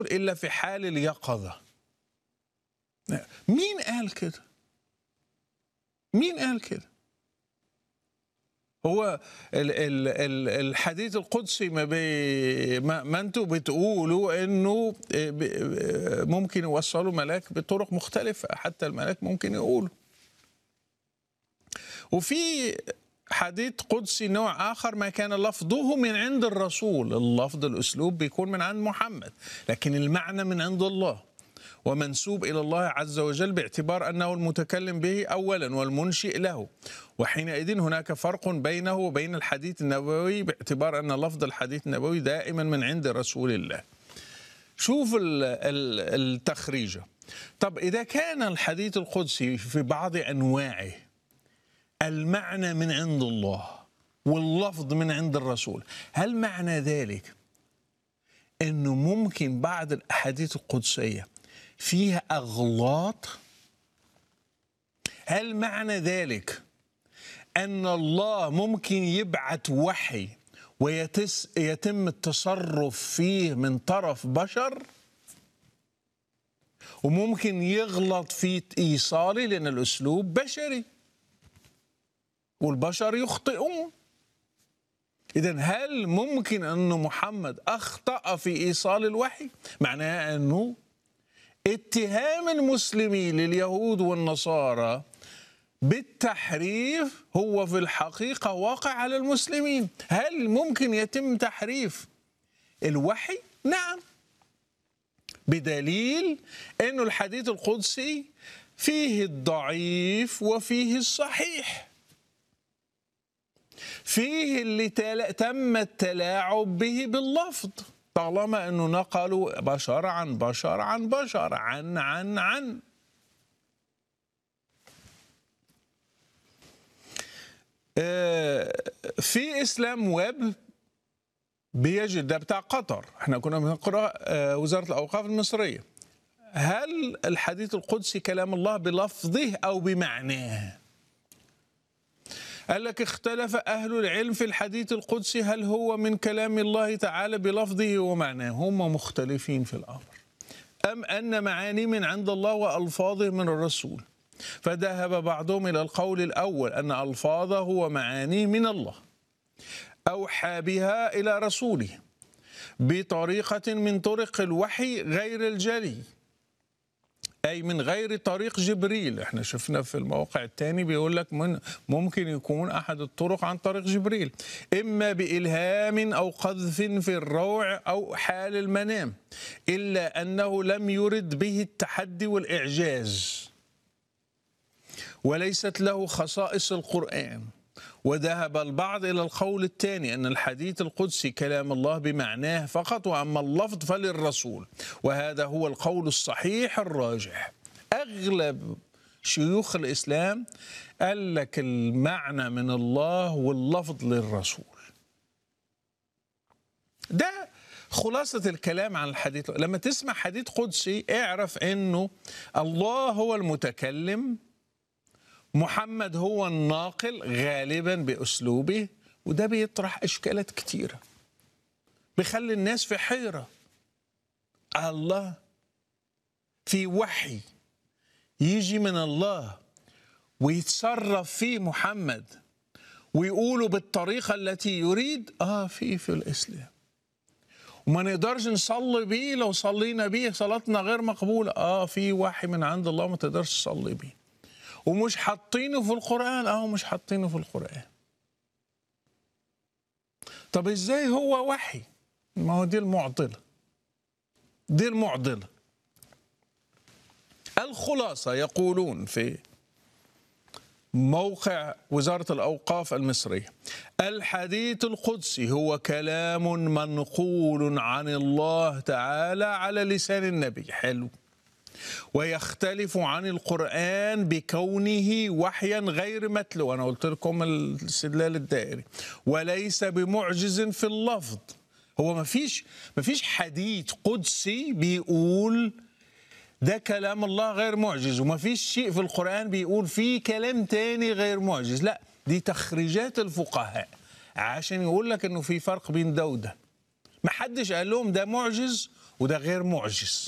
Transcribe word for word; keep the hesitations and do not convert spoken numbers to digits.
إلا في حال اليقظة. مين قال كده؟ مين قال كده؟ هو ال ال ال الحديث القدسي ما, بي ما, ما انتوا بتقولوا انه ممكن يوصلوا ملاك بطرق مختلفة، حتى الملاك ممكن يقولوا. وفي حديث قدسي نوع آخر ما كان لفظه من عند الرسول، اللفظ الأسلوب بيكون من عند محمد، لكن المعنى من عند الله ومنسوب إلى الله عز وجل، باعتبار أنه المتكلم به أولا والمنشئ له، وحينئذ هناك فرق بينه وبين الحديث النبوي باعتبار أن لفظ الحديث النبوي دائما من عند رسول الله. شوف التخريجة. طب إذا كان الحديث القدسي في بعض أنواعه المعنى من عند الله واللفظ من عند الرسول، هل معنى ذلك أنه ممكن بعض الأحاديث القدسية فيها أغلاط؟ هل معنى ذلك أن الله ممكن يبعث وحي ويتم التصرف فيه من طرف بشر، وممكن يغلط في إيصاله لأن الأسلوب بشري والبشر يخطئون؟ إذن هل ممكن أن محمد أخطأ في إيصال الوحي؟ معناه أنه اتهام المسلمين لليهود والنصارى بالتحريف هو في الحقيقة واقع على المسلمين. هل ممكن يتم تحريف الوحي؟ نعم، بدليل أن الحديث القدسي فيه الضعيف وفيه الصحيح، فيه اللي تم التلاعب به باللفظ، طالما أنه نقلوا بشر عن بشر عن بشر عن عن عن في إسلام ويب بيجد، ده بتاع قطر، احنا كنا بنقرأ وزارة الأوقاف المصرية، هل الحديث القدسي كلام الله بلفظه أو بمعناه؟ قال لك اختلف أهل العلم في الحديث القدسي هل هو من كلام الله تعالى بلفظه ومعناه، هم مختلفين في الأمر، أم أن معاني من عند الله وألفاظه من الرسول. فذهب بعضهم إلى القول الأول أن ألفاظه ومعانيه من الله أوحى بها إلى رسوله بطريقة من طرق الوحي غير الجلي، أي من غير طريق جبريل. احنا شفنا في الموقع الثاني بيقول لك من ممكن يكون أحد الطرق عن طريق جبريل، إما بإلهام أو قذف في الروع أو حال المنام، إلا أنه لم يرد به التحدي والإعجاز، وليست له خصائص القرآن. وذهب البعض إلى القول الثاني أن الحديث القدسي كلام الله بمعناه فقط، وأما اللفظ فللرسول، وهذا هو القول الصحيح الراجح. أغلب شيوخ الإسلام قال لك المعنى من الله واللفظ للرسول. ده خلاصة الكلام عن الحديث. لما تسمع حديث قدسي اعرف أنه الله هو المتكلم، محمد هو الناقل غالبا بأسلوبه، وده بيطرح إشكالات كتيرة، بيخلي الناس في حيرة. الله في وحي يجي من الله ويتصرف فيه محمد ويقوله بالطريقة التي يريد، آه في في الإسلام، وما نقدرش نصلي بيه، لو صلينا بيه صلاتنا غير مقبولة، آه في وحي من عند الله ما تقدرش تصلي بيه، ومش حاطينه في القرآن، اه مش حاطينه في القرآن. طب ازاي هو وحي؟ ما هو دي المعضلة، دي المعضلة. الخلاصة يقولون في موقع وزارة الأوقاف المصرية: الحديث القدسي هو كلام منقول عن الله تعالى على لسان النبي، حلو، ويختلف عن القرآن بكونه وحيا غير متلو، أنا قلت لكم الاستدلال الدائري، وليس بمعجز في اللفظ. هو ما فيش ما فيش حديث قدسي بيقول ده كلام الله غير معجز، وما فيش شيء في القرآن بيقول فيه كلام تاني غير معجز، لا، دي تخريجات الفقهاء عشان يقول لك إنه في فرق بين ده وده. ما حدش قال لهم ده معجز وده غير معجز.